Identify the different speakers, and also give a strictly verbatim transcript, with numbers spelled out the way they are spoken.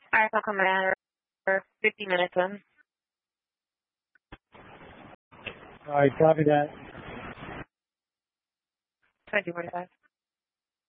Speaker 1: All right, I'll come around for fifty minutes then.
Speaker 2: All right, copy that.
Speaker 1: twenty forty-five.